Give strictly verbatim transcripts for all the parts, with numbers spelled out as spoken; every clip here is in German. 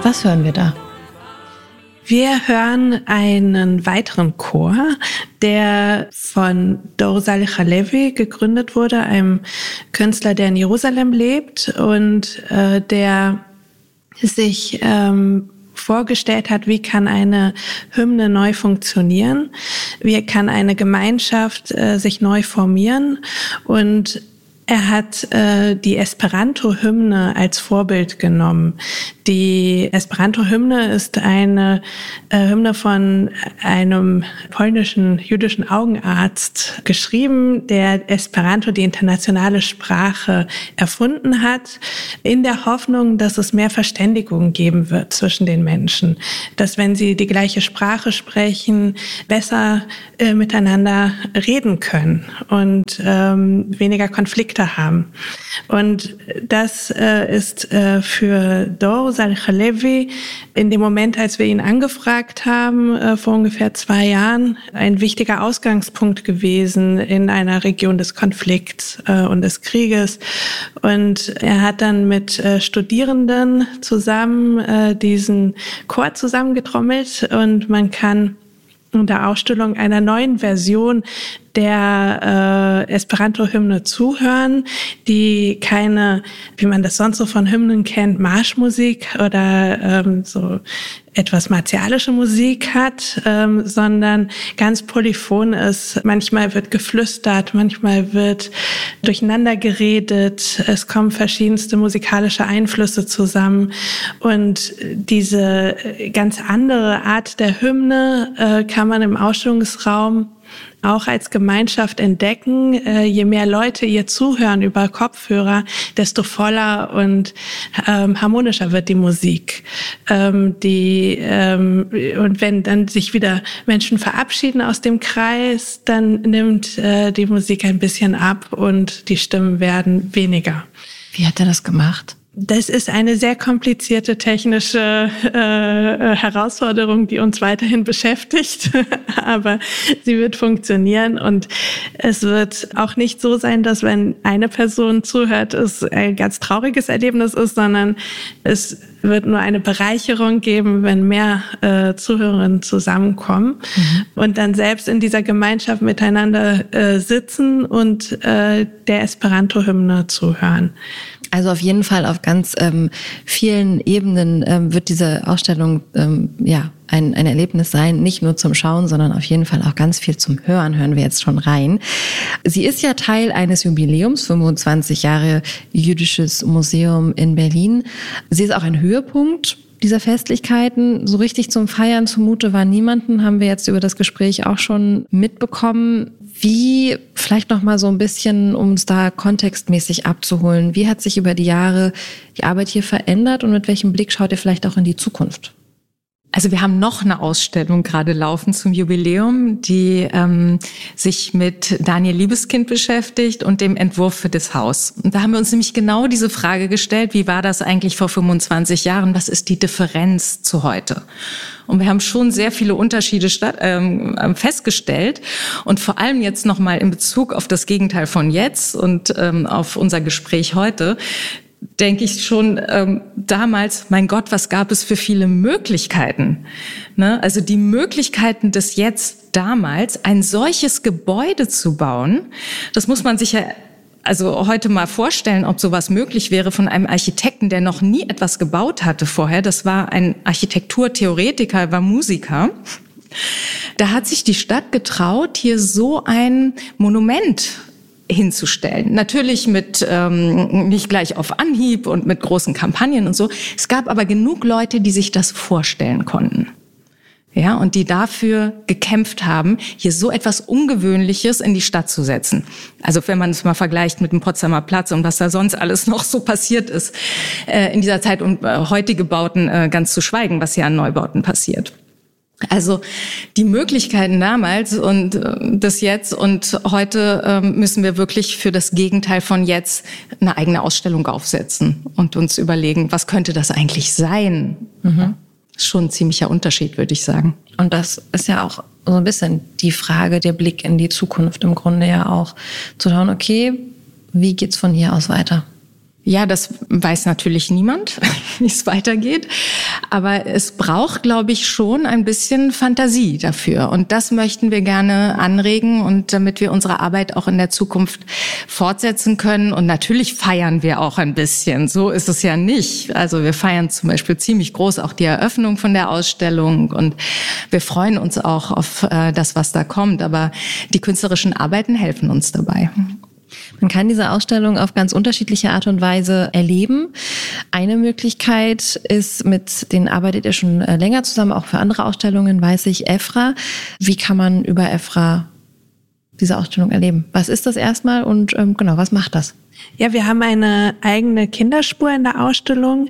Was hören wir da? Wir hören einen weiteren Chor, der von Dor Salih Halevi gegründet wurde, einem Künstler, der in Jerusalem lebt und äh, der sich ähm, vorgestellt hat, wie kann eine Hymne neu funktionieren, wie kann eine Gemeinschaft äh, sich neu formieren, und er hat äh, die Esperanto-Hymne als Vorbild genommen. Die Esperanto-Hymne ist eine äh, Hymne von einem polnischen jüdischen Augenarzt geschrieben, der Esperanto, die internationale Sprache, erfunden hat, in der Hoffnung, dass es mehr Verständigung geben wird zwischen den Menschen. Dass, wenn sie die gleiche Sprache sprechen, besser äh, miteinander reden können und ähm, weniger Konflikte haben. Und das äh, ist äh, für Dor Salih Halevi in dem Moment, als wir ihn angefragt haben, äh, vor ungefähr zwei Jahren, ein wichtiger Ausgangspunkt gewesen in einer Region des Konflikts äh, und des Krieges. Und er hat dann mit äh, Studierenden zusammen äh, diesen Chor zusammengetrommelt, und man kann unter Ausstellung einer neuen Version der äh, Esperanto-Hymne zuhören, die keine, wie man das sonst so von Hymnen kennt, Marschmusik oder ähm, so etwas martialische Musik hat, ähm, sondern ganz polyphon ist. Manchmal wird geflüstert, manchmal wird durcheinander geredet, es kommen verschiedenste musikalische Einflüsse zusammen, und diese ganz andere Art der Hymne äh, kann man im Ausstellungsraum auch als Gemeinschaft entdecken. Äh, je mehr Leute ihr zuhören über Kopfhörer, desto voller und ähm, harmonischer wird die Musik. Ähm, die, ähm, und wenn dann sich wieder Menschen verabschieden aus dem Kreis, dann nimmt äh, die Musik ein bisschen ab und die Stimmen werden weniger. Wie hat er das gemacht? Das ist eine sehr komplizierte technische äh, Herausforderung, die uns weiterhin beschäftigt, aber sie wird funktionieren, und es wird auch nicht so sein, dass, wenn eine Person zuhört, es ein ganz trauriges Erlebnis ist, sondern es wird nur eine Bereicherung geben, wenn mehr äh, Zuhörerinnen zusammenkommen mhm. und dann selbst in dieser Gemeinschaft miteinander äh, sitzen und äh, der Esperanto-Hymne zuhören. Also auf jeden Fall auf ganz ähm, vielen Ebenen ähm, wird diese Ausstellung ähm, ja ein, ein Erlebnis sein, nicht nur zum Schauen, sondern auf jeden Fall auch ganz viel zum Hören, hören wir jetzt schon rein. Sie ist ja Teil eines Jubiläums, fünfundzwanzig Jahre Jüdisches Museum in Berlin. Sie ist auch ein Höhepunkt dieser Festlichkeiten. So richtig zum Feiern zumute war niemanden, haben wir jetzt über das Gespräch auch schon mitbekommen. Wie, vielleicht noch mal so ein bisschen, um es da kontextmäßig abzuholen, wie hat sich über die Jahre die Arbeit hier verändert und mit welchem Blick schaut ihr vielleicht auch in die Zukunft? Also wir haben noch eine Ausstellung gerade laufen zum Jubiläum, die ähm, sich mit Daniel Liebeskind beschäftigt und dem Entwurf für das Haus. Und da haben wir uns nämlich genau diese Frage gestellt, wie war das eigentlich vor fünfundzwanzig Jahren? Was ist die Differenz zu heute? Und wir haben schon sehr viele Unterschiede statt, ähm, festgestellt. Und vor allem jetzt nochmal in Bezug auf das Gegenteil von jetzt und ähm, auf unser Gespräch heute, denke ich schon ähm, damals, mein Gott, was gab es für viele Möglichkeiten. Ne? Also die Möglichkeiten des Jetzt damals, ein solches Gebäude zu bauen, das muss man sich ja also heute mal vorstellen, ob sowas möglich wäre von einem Architekten, der noch nie etwas gebaut hatte vorher. Das war ein Architekturtheoretiker, war Musiker. Da hat sich die Stadt getraut, hier so ein Monument hinzustellen. Natürlich mit ähm, nicht gleich auf Anhieb und mit großen Kampagnen und so. Es gab aber genug Leute, die sich das vorstellen konnten. Ja, und die dafür gekämpft haben, hier so etwas Ungewöhnliches in die Stadt zu setzen. Also wenn man es mal vergleicht mit dem Potsdamer Platz und was da sonst alles noch so passiert ist äh, in dieser Zeit, und äh, heutige Bauten äh, ganz zu schweigen, was hier an Neubauten passiert. Also die Möglichkeiten damals und äh, das Jetzt und heute äh, müssen wir wirklich für das Gegenteil von jetzt eine eigene Ausstellung aufsetzen und uns überlegen, was könnte das eigentlich sein? Mhm. Ist schon ein ziemlicher Unterschied, würde ich sagen. Und das ist ja auch so ein bisschen die Frage, der Blick in die Zukunft im Grunde ja auch. Zu schauen, okay, wie geht's von hier aus weiter? Ja, das weiß natürlich niemand, wie es weitergeht. Aber es braucht, glaube ich, schon ein bisschen Fantasie dafür. Und das möchten wir gerne anregen, und damit wir unsere Arbeit auch in der Zukunft fortsetzen können. Und natürlich feiern wir auch ein bisschen. So ist es ja nicht. Also wir feiern zum Beispiel ziemlich groß auch die Eröffnung von der Ausstellung. Und wir freuen uns auch auf äh, das, was da kommt. Aber die künstlerischen Arbeiten helfen uns dabei. Man kann diese Ausstellung auf ganz unterschiedliche Art und Weise erleben. Eine Möglichkeit ist, mit denen arbeitet ihr schon länger zusammen, auch für andere Ausstellungen, weiß ich, EFRA. Wie kann man über EFRA diese Ausstellung erleben? Was ist das erstmal und ähm, genau, was macht das? Ja, wir haben eine eigene Kinderspur in der Ausstellung,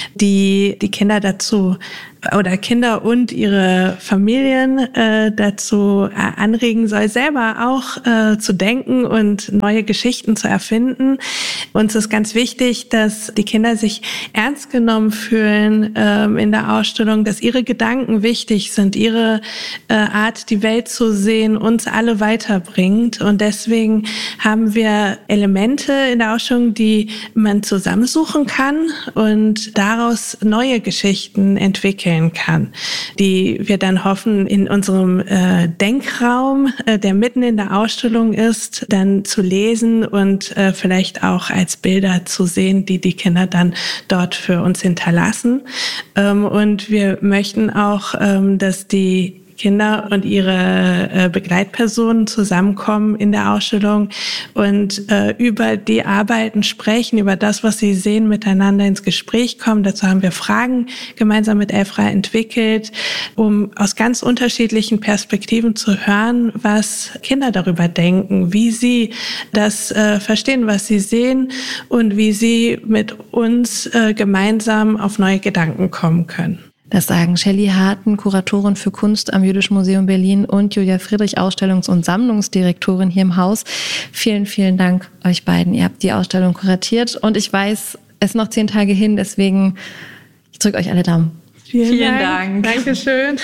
die die Kinder dazu oder Kinder und ihre Familien äh, dazu äh, anregen soll, selber auch äh, zu denken und neue Geschichten zu erfinden. Uns ist ganz wichtig, dass die Kinder sich ernst genommen fühlen ähm, in der Ausstellung, dass ihre Gedanken wichtig sind, ihre äh, Art, die Welt zu sehen, uns alle weiterbringt. Und deswegen haben wir Elemente in der Ausstellung, die man zusammensuchen kann und daraus neue Geschichten entwickeln kann, die wir dann hoffen, in unserem äh, Denkraum, äh, der mitten in der Ausstellung ist, dann zu lesen und äh, vielleicht auch als Bilder zu sehen, die die Kinder dann dort für uns hinterlassen. Ähm, und wir möchten auch, ähm, dass die Kinder und ihre äh, Begleitpersonen zusammenkommen in der Ausstellung und äh, über die Arbeiten sprechen, über das, was sie sehen, miteinander ins Gespräch kommen. Dazu haben wir Fragen gemeinsam mit EFRA entwickelt, um aus ganz unterschiedlichen Perspektiven zu hören, was Kinder darüber denken, wie sie das äh, verstehen, was sie sehen und wie sie mit uns äh, gemeinsam auf neue Gedanken kommen können. Das sagen Shelley Harten, Kuratorin für Kunst am Jüdischen Museum Berlin, und Julia Friedrich, Ausstellungs- und Sammlungsdirektorin hier im Haus. Vielen, vielen Dank euch beiden. Ihr habt die Ausstellung kuratiert und ich weiß, es ist noch zehn Tage hin, deswegen ich drücke euch alle Daumen. Vielen, vielen Dank. Dank. Dankeschön.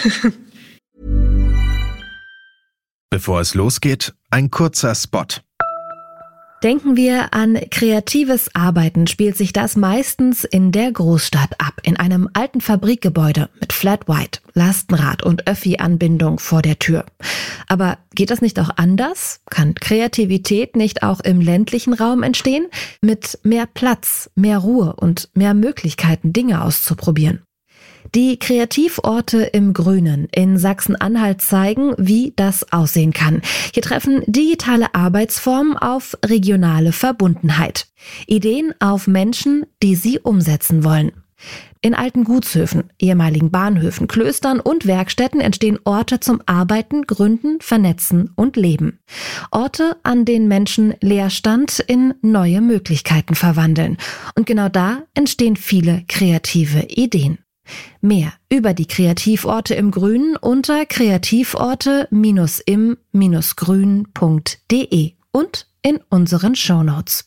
Bevor es losgeht, ein kurzer Spot. Denken wir an kreatives Arbeiten, spielt sich das meistens in der Großstadt ab, in einem alten Fabrikgebäude mit Flat White, Lastenrad und Öffi-Anbindung vor der Tür. Aber geht das nicht auch anders? Kann Kreativität nicht auch im ländlichen Raum entstehen? Mit mehr Platz, mehr Ruhe und mehr Möglichkeiten, Dinge auszuprobieren. Die Kreativorte im Grünen in Sachsen-Anhalt zeigen, wie das aussehen kann. Hier treffen digitale Arbeitsformen auf regionale Verbundenheit. Ideen auf Menschen, die sie umsetzen wollen. In alten Gutshöfen, ehemaligen Bahnhöfen, Klöstern und Werkstätten entstehen Orte zum Arbeiten, Gründen, Vernetzen und Leben. Orte, an denen Menschen Leerstand in neue Möglichkeiten verwandeln. Und genau da entstehen viele kreative Ideen. Mehr über die Kreativorte im Grünen unter kreativorte im grün punkt de und in unseren Shownotes.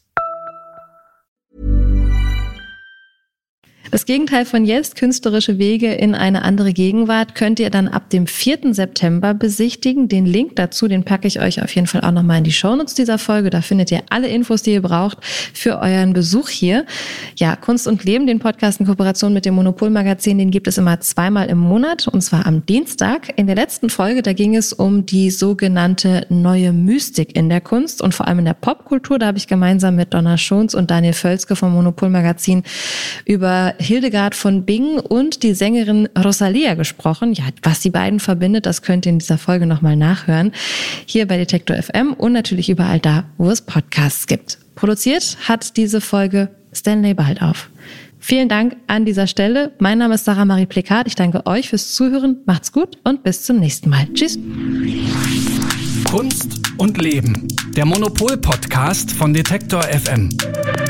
Das Gegenteil von jetzt, künstlerische Wege in eine andere Gegenwart, könnt ihr dann ab dem vierten September besichtigen. Den Link dazu, den packe ich euch auf jeden Fall auch nochmal in die Shownotes dieser Folge. Da findet ihr alle Infos, die ihr braucht für euren Besuch hier. Ja, Kunst und Leben, den Podcast in Kooperation mit dem Monopol-Magazin, den gibt es immer zweimal im Monat, und zwar am Dienstag. In der letzten Folge, da ging es um die sogenannte neue Mystik in der Kunst und vor allem in der Popkultur. Da habe ich gemeinsam mit Donna Schons und Daniel Völzke vom Monopol-Magazin über Hildegard von Bingen und die Sängerin Rosalia gesprochen. Ja, was die beiden verbindet, das könnt ihr in dieser Folge nochmal nachhören. Hier bei Detektor F M und natürlich überall da, wo es Podcasts gibt. Produziert hat diese Folge Stanley Baldauf. Vielen Dank an dieser Stelle. Mein Name ist Sarah Marie Plekat. Ich danke euch fürs Zuhören. Macht's gut und bis zum nächsten Mal. Tschüss. Kunst und Leben. Der Monopol-Podcast von Detektor F M.